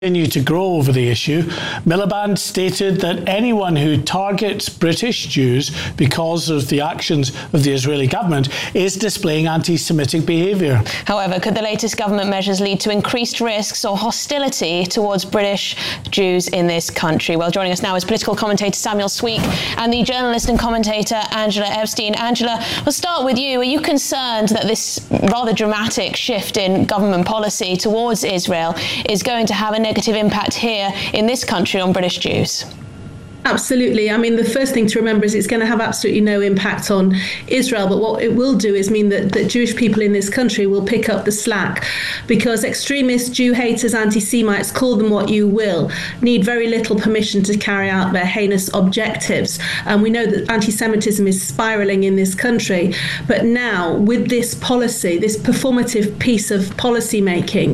continue to grow over the issue. Miliband stated that anyone who targets British Jews because of the actions of the Israeli government is displaying anti-Semitic behaviour. However, could the latest government measures lead to increased risks or hostility towards British Jews in this country? Well, joining us now is political commentator Samuel Sweek and the journalist and commentator Angela Epstein. Angela, we'll start with you. Are you concerned that this rather dramatic shift in government policy towards Israel is going to have a negative impact here in this country on British Jews? Absolutely. I mean, the first thing to remember is it's going to have absolutely no impact on Israel. But what it will do is mean that Jewish people in this country will pick up the slack, because extremists, Jew haters, anti-Semites, call them what you will, need very little permission to carry out their heinous objectives. And we know that anti-Semitism is spiraling in this country. But now, with this policy, this performative piece of policy making,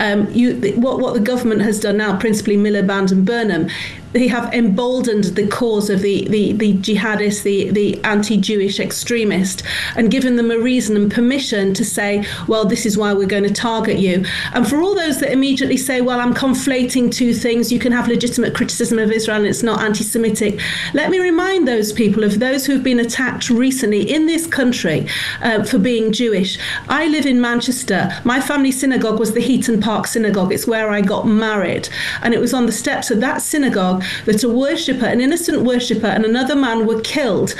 what the government has done now, principally Miliband and Burnham, they have emboldened the cause of the jihadists, the anti-Jewish extremist, and given them a reason and permission to say, well, this is why we're going to target you. And for all those that immediately say, well, I'm conflating two things, you can have legitimate criticism of Israel and it's not anti-Semitic, let me remind those people of those who've been attacked recently in this country for being Jewish. I live in Manchester. My family synagogue was the Heaton Park Synagogue. It's where I got married. And it was on the steps of that synagogue that a worshipper, an innocent worshipper, and another man were killed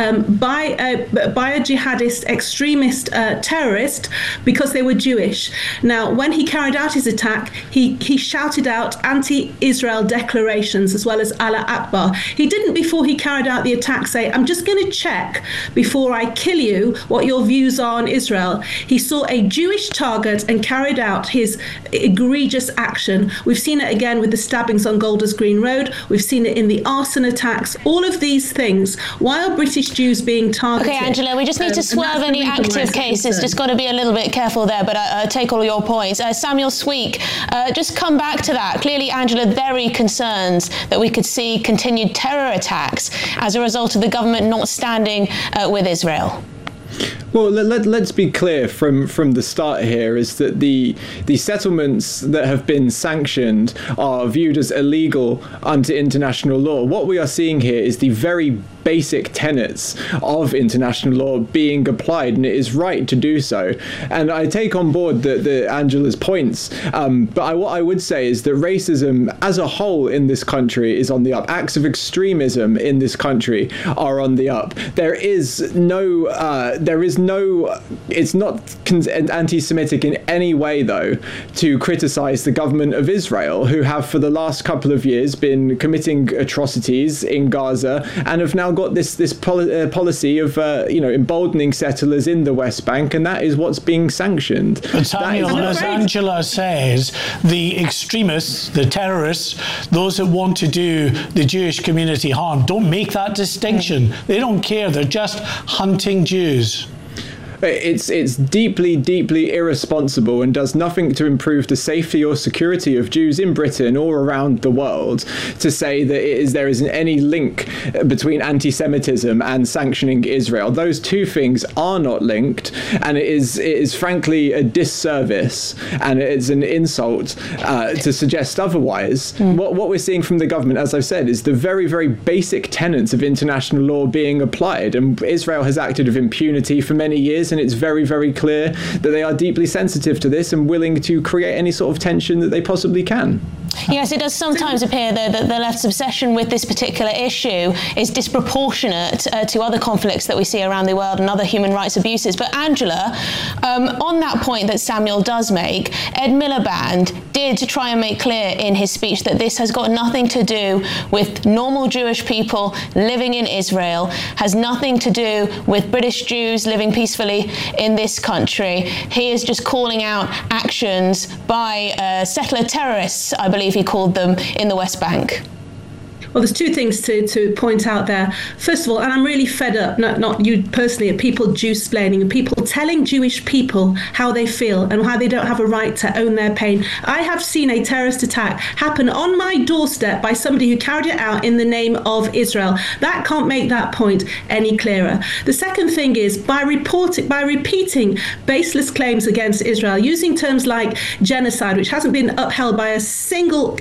by a jihadist extremist terrorist because they were Jewish. Now, when he carried out his attack, he shouted out anti-Israel declarations as well as Allah Akbar. He didn't, before he carried out the attack, say, I'm just going to check before I kill you what your views are on Israel. He saw a Jewish target and carried out his egregious action. We've seen it again with the stabbings on Golders Green Road. We've seen it in the arson attacks. All of these things, why are British Jews being targeted? Okay, Angela, we just need to swerve any active cases. Just got to be a little bit careful there, but I take all your points. Samuel Sweek, just come back to that. Clearly, Angela, very concerned that we could see continued terror attacks as a result of the government not standing with Israel. Well, let's be clear from the start here is that the settlements that have been sanctioned are viewed as illegal under international law. What we are seeing here is the very basic tenets of international law being applied, and it is right to do so. And I take on board the Angela's points, but what I would say is that racism as a whole in this country is on the up. Acts of extremism in this country are on the up. It's not anti-Semitic in any way, though, to criticize the government of Israel, who have for the last couple of years been committing atrocities in Gaza and have now got this policy of emboldening settlers in the West Bank, and that is what's being sanctioned. But Samuel, as Angela says, the extremists, the terrorists, those that want to do the Jewish community harm, don't make that distinction. They don't care. They're just hunting Jews. It's deeply, deeply irresponsible and does nothing to improve the safety or security of Jews in Britain or around the world to say that there isn't any link between anti-Semitism and sanctioning Israel. Those two things are not linked, and it is frankly a disservice and it is an insult to suggest otherwise. What we're seeing from the government, as I've said, is the very, very basic tenets of international law being applied, and Israel has acted with impunity for many years. And it's very, very clear that they are deeply sensitive to this and willing to create any sort of tension that they possibly can. Yes, it does sometimes appear, though, that the left's obsession with this particular issue is disproportionate to other conflicts that we see around the world and other human rights abuses. But Angela, on that point that Samuel does make, Ed Miliband did try and make clear in his speech that this has got nothing to do with normal Jewish people living in Israel, has nothing to do with British Jews living peacefully in this country. He is just calling out actions by settler terrorists, I believe he called them, in the West Bank. Well, there's two things to point out there. First of all, and I'm really fed up, not you personally, at people Jew-splaining and people telling Jewish people how they feel and how they don't have a right to own their pain. I have seen a terrorist attack happen on my doorstep by somebody who carried it out in the name of Israel. That can't make that point any clearer. The second thing is, by repeating baseless claims against Israel, using terms like genocide, which hasn't been upheld by a single